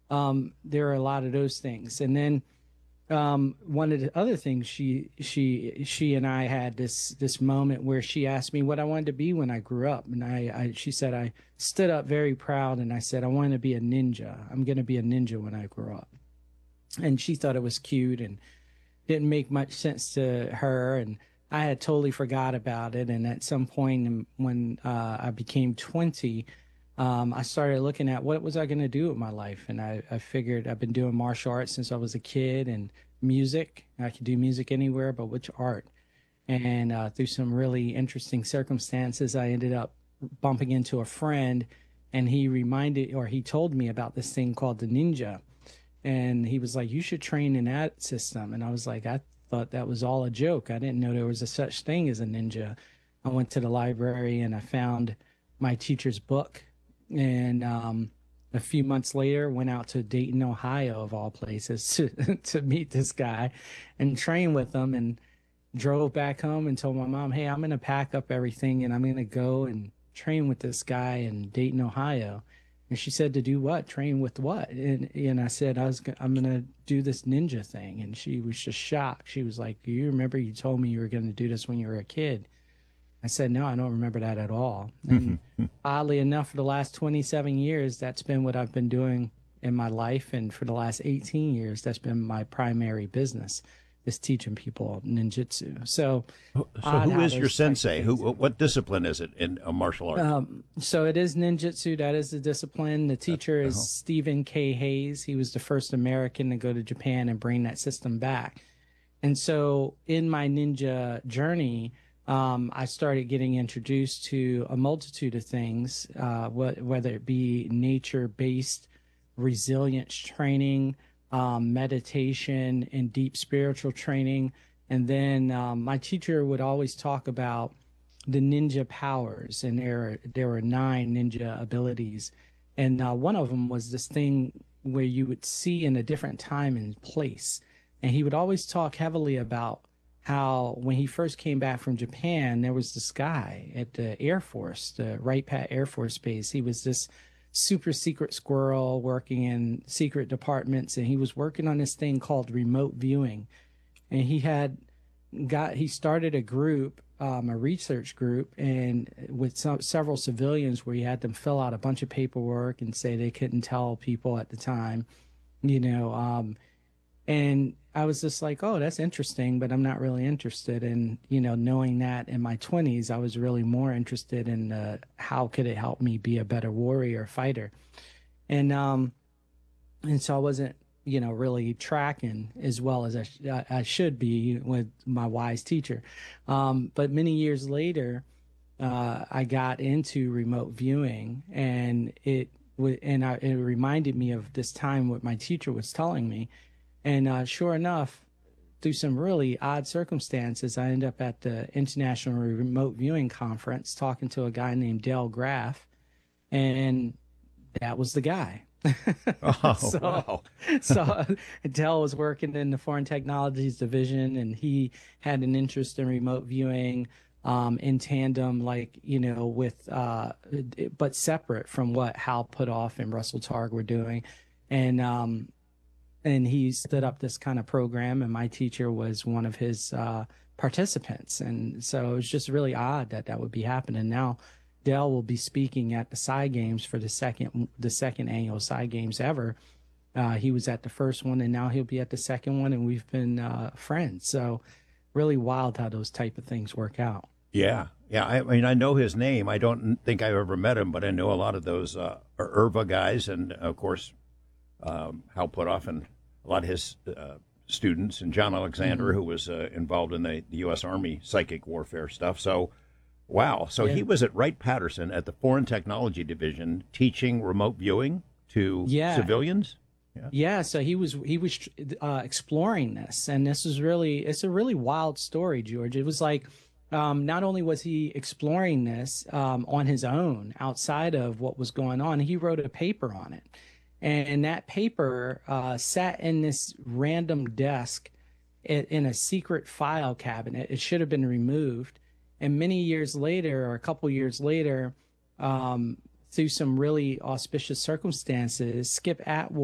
there are a lot of those things. And then one of the other things she and I had this moment where she asked me what I wanted to be when I grew up, and she said I stood up very proud and I said I want to be a ninja. I'm going to be a ninja when I grow up. And she thought it was cute and didn't make much sense to her, and I had totally forgot about it. And at some point when I became 20, I started looking at what was I going to do with my life. And I figured I've been doing martial arts since I was a kid, and music. I could do music anywhere, but which art? And through some really interesting circumstances, I ended up bumping into a friend, and he told me about this thing called the ninja. And he was like, you should train in that system. And I was like, I thought that was all a joke. I didn't know there was a such thing as a ninja. I went to the library and I found my teacher's book. And a few months later, went out to Dayton, Ohio, of all places, to meet this guy and train with him. And drove back home and told my mom, hey, I'm going to pack up everything and I'm going to go and train with this guy in Dayton, Ohio. And she said, to do what? Train with what? And I said, I'm going to do this ninja thing. And she was just shocked. She was like, do you remember you told me you were going to do this when you were a kid? I said, no, I don't remember that at all. And oddly enough, for the last 27 years, that's been what I've been doing in my life. And for the last 18 years, that's been my primary business, is teaching people ninjutsu. So So odd who how is your those types of sensei? things happen. What discipline is it in martial arts? So it is ninjutsu. That is the discipline. The teacher is Oh, Stephen K. Hayes. He was the first American to go to Japan and bring that system back. And so in my ninja journey, I started getting introduced to a multitude of things, whether it be nature-based resilience training, meditation, and deep spiritual training. And then my teacher would always talk about the ninja powers, and there were nine ninja abilities, and one of them was this thing where you would see in a different time and place. And he would always talk heavily about how when he first came back from Japan, there was this guy at the Air Force, the Wright Pat Air Force Base. He was this super secret squirrel working in secret departments, and he was working on this thing called remote viewing. And he started a group, a research group, and with several civilians, where he had them fill out a bunch of paperwork and say they couldn't tell people at the time, you know. And I was just like, oh, that's interesting, but I'm not really interested in, knowing that in my 20s, I was really more interested in how could it help me be a better warrior fighter. And so I wasn't, really tracking as well as I should be with my wise teacher. But many years later, I got into remote viewing, and it reminded me of this time what my teacher was telling me. And sure enough, through some really odd circumstances, I ended up at the International Remote Viewing Conference talking to a guy named Dale Graff, and that was the guy. oh so, wow. so Dell was working in the foreign technologies division, and he had an interest in remote viewing, in tandem, like, with, but separate from what Hal Puthoff and Russell Targ were doing. And, and he stood up this kind of program, and my teacher was one of his participants. And so it was just really odd that that would be happening. Now Dell will be speaking at the Psy Games for the second annual Psy Games ever. He was at the first one, and now he'll be at the second one, and we've been friends. So really wild how those type of things work out. Yeah, yeah. I mean, I know his name. I don't think I've ever met him, but I know a lot of those Irva guys, and of course, Hal Puthoff and a lot of his students, and John Alexander, Hmm. who was involved in the U.S. Army psychic warfare stuff. So, wow. So Yeah. he was at Wright Patterson at the Foreign Technology Division teaching remote viewing to Yeah. civilians. Yeah. Yeah, so he was exploring this, and it's a really wild story, George. It was like, not only was he exploring this on his own outside of what was going on, he wrote a paper on it, and that paper sat in this random desk in a secret file cabinet. It should have been removed, and many years later, or a couple years later, through some really auspicious circumstances, Skip Atwell